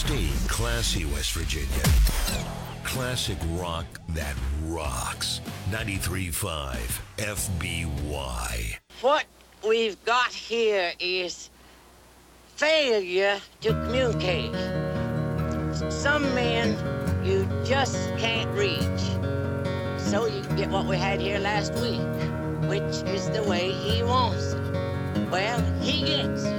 Stay classy, West Virginia. Classic rock that rocks. 93.5 FBY. What we've got here is failure to communicate. Some men you just can't reach. So you get what we had here last week, which is the way he wants it. Well, he gets